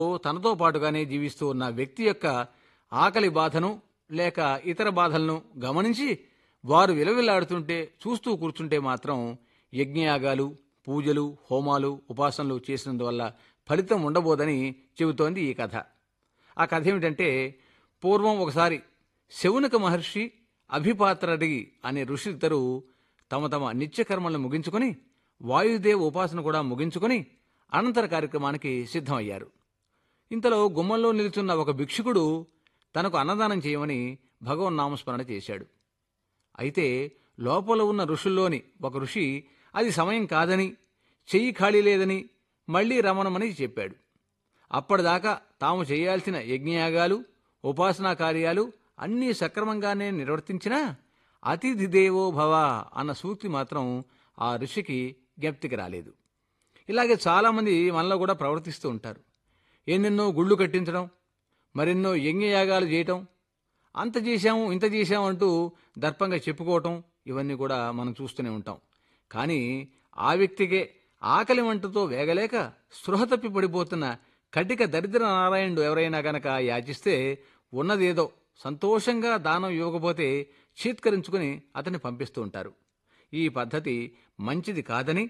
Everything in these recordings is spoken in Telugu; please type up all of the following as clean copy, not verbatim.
తనతో పాటుగానే జీవిస్తూ ఉన్న వ్యక్తి యొక్క ఆకలి బాధను లేక ఇతర బాధలను గమనించి వారు విలవిల్లాడుతుంటే చూస్తూ కూర్చుంటే మాత్రం యజ్ఞయాగాలు, పూజలు, హోమాలు, ఉపాసనలు చేసినందువల్ల ఫలితం ఉండబోదని చెబుతోంది ఈ కథ. ఆ కథ ఏమిటంటే, పూర్వం ఒకసారి శౌనక మహర్షి, అభిపాత్రడి అనే ఋషులిద్దరూ తమ తమ నిత్యకర్మలను ముగించుకొని వాయుదేవ ఉపాసన కూడా ముగించుకొని అనంతర కార్యక్రమానికి సిద్ధమయ్యారు. ఇంతలో గుమ్మంలో నిలుచున్న ఒక భిక్షుకుడు తనకు అన్నదానం చేయమని భగవన్నామస్మరణ చేశాడు. అయితే లోపల ఉన్న ఋషుల్లోని ఒక ఋషి అది సమయం కాదని, చెయ్యి ఖాళీ లేదని మళ్లీ రమణమని చెప్పాడు. అప్పటిదాకా తాము చేయాల్సిన యజ్ఞయాగాలు, ఉపాసనా కార్యాలు అన్నీ సక్రమంగానే నిర్వర్తించినా అతిథి దేవో భవ అన్న సూక్తి మాత్రం ఆ ఋషికి జ్ఞప్తికి రాలేదు. ఇలాగే చాలామంది మనలో కూడా ప్రవర్తిస్తూ ఉంటారు. ఎన్నెన్నో గుళ్ళు కట్టించడం, మరెన్నో యజ్ఞయాగాలు చేయటం, అంత చేశాము ఇంత చేశాము అంటూ దర్పంగా చెప్పుకోవటం, ఇవన్నీ కూడా మనం చూస్తూనే ఉంటాం. కానీ ఆ వ్యక్తికే ఆకలి మంటతో వేగలేక స్పృహ తప్పి పడిపోతున్న కటిక దరిద్ర నారాయణుడు ఎవరైనా గనక యాచిస్తే ఉన్నదేదో సంతోషంగా దానం ఇవ్వకపోతే చీత్కరించుకుని అతన్ని పంపిస్తూ ఉంటారు. ఈ పద్ధతి మంచిది కాదని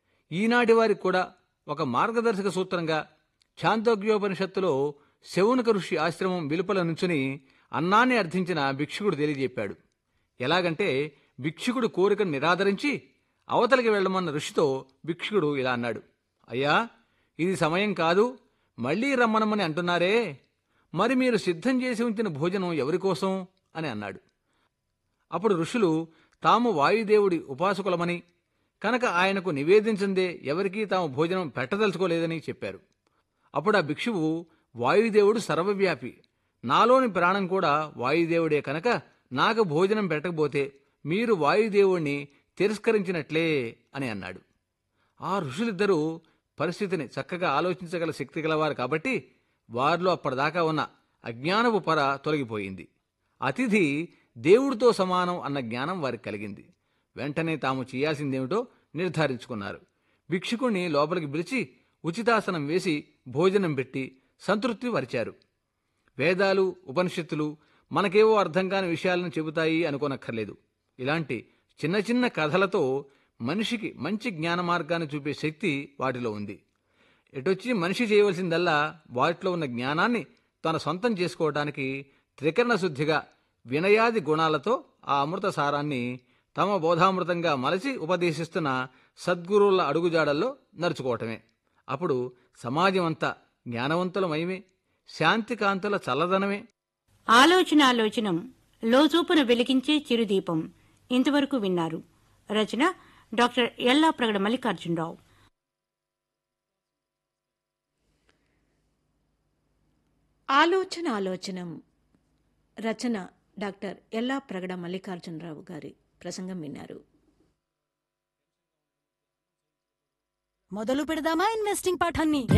ఈనాటి వారికి కూడా ఒక మార్గదర్శక సూత్రంగా ఛాందోగ్యోపనిషత్తులో శౌనక ఋషి ఆశ్రమం వెలుపల నుంచుని అన్నాన్ని అర్థించిన భిక్షుకుడు తెలియజెప్పాడు. ఎలాగంటే, భిక్షుకుడు కోరికను నిరాదరించి అవతలికి వెళ్లమన్న ఋషితో భిక్షుకుడు ఇలా అన్నాడు: అయ్యా, ఇది సమయం కాదు, మళ్లీ రమ్మనమని అంటున్నారే, మరి మీరు సిద్ధం చేసి ఉంచిన భోజనం ఎవరికోసం అని అన్నాడు. అప్పుడు ఋషులు తాము వాయుదేవుడి ఉపాసకులమని, కనుక ఆయనకు నివేదించిందే ఎవరికీ తాము భోజనం పెట్టదలుచుకోలేదని చెప్పారు. అప్పుడు ఆ భిక్షువు, వాయుదేవుడు సర్వవ్యాపి, నాలోని ప్రాణం కూడా వాయుదేవుడే, కనుక నాకు భోజనం పెట్టకపోతే మీరు వాయుదేవుణ్ణి తిరస్కరించినట్లే అని అన్నాడు. ఆ ఋషులిద్దరూ పరిస్థితిని చక్కగా ఆలోచించగల శక్తి గలవారు కాబట్టి వారిలో అప్పటిదాకా ఉన్న అజ్ఞానపు పొర తొలగిపోయింది. అతిథి దేవుడితో సమానం అన్న జ్ఞానం వారికి కలిగింది. వెంటనే తాము చేయాల్సిందేమిటో నిర్ధారించుకున్నారు. భిక్షుకుణ్ణి లోపలికి పిలిచి ఉచితాసనం వేసి భోజనం పెట్టి సంతృప్తి పరిచారు. వేదాలు, ఉపనిషత్తులు మనకేవో అర్థం కాని విషయాలను చెబుతాయి అనుకోనక్కర్లేదు. ఇలాంటి చిన్న చిన్న కథలతో మనిషికి మంచి జ్ఞాన మార్గాన్ని చూపే శక్తి వాటిలో ఉంది. ఎటొచ్చి మనిషి చేయవలసిందల్లా వాటిలో ఉన్న జ్ఞానాన్ని తన సొంతం చేసుకోవడానికి త్రికరణ శుద్ధిగా వినయాది గుణాలతో ఆ అమృత సారాన్ని తమ బోధామృతంగా మలచి ఉపదేశిస్తున్న సద్గురువుల అడుగుజాడల్లో నడుచుకోవటమే. అప్పుడు సమాజం అంతా జ్ఞానవంతులమయమే, శాంతికాంతుల చల్లదనమే. ఆలోచనాలోచనం లోచూపున వెలిగించే చిరుదీపం ఇంతవరకు విన్నారు. రచన డాక్టర్ యల్లాప్రగడ మల్లికార్జునరావు. ఆలోచనాలోచనం రచన డాక్టర్ యల్లాప్రగడ మల్లికార్జునరావు గారి ప్రసంగం విన్నారు. మొదలు పెడదామా ఇన్వెస్టింగ్ పాఠాన్ని?